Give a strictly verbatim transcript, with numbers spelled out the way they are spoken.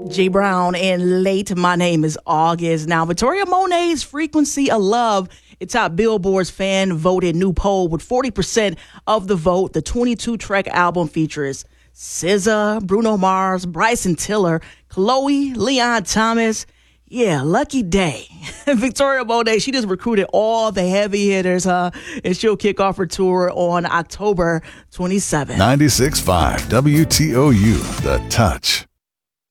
J Brown and Late. My name is August. Now, Victoria Monet's Frequency of Love, it's our Billboard's fan voted new poll with forty percent of the vote. The twenty-two track album features S Z A, Bruno Mars, Bryson Tiller, Chloe, Leon Thomas. Yeah, lucky day. Victoria Monet, she just recruited all the heavy hitters, huh? And she'll kick off her tour on October twenty-seventh. ninety-six point five W T O U, The Touch.